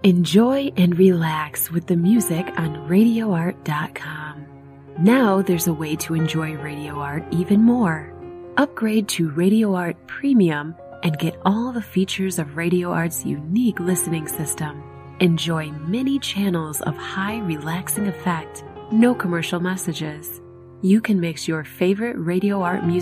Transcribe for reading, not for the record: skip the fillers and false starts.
Enjoy and relax with the music on RadioArt.com. Now there's a way to enjoy Radio Art even more. Upgrade to Radio Art Premium and get all the features of Radio Art's unique listening system. Enjoy many channels of high relaxing effect, no commercial messages. You can mix your favorite Radio Art music